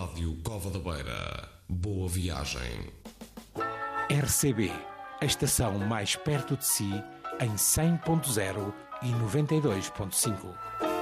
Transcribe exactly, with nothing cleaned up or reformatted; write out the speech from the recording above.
Rádio Cova da Beira. Boa viagem. R C B, a estação mais perto de si, em cem ponto zero e noventa e dois ponto cinco.